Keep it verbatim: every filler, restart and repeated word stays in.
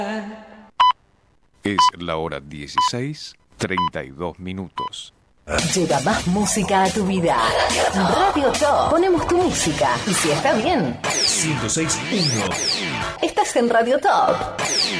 Es la hora dieciséis, treinta y dos minutos. Llega más música a tu vida. Radio Top. Ponemos tu música. Y si está bien, ciento seis punto uno. estás en Radio Top.